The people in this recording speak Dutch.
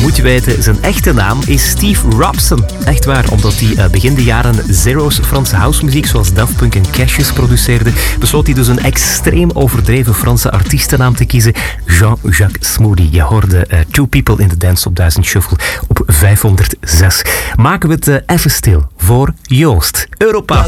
Moet je weten, zijn echte naam is Steve Robson. Echt waar, omdat hij begin de jaren zero's Franse housemuziek zoals Daft Punk en Cassius produceerde, besloot hij dus een extreem overdreven Franse artiestennaam te kiezen. Jean-Jacques Smoody. Je hoorde Two People in the Dance Top 1000 Shuffle op 506. Maken we het even stil voor Joost. Europa.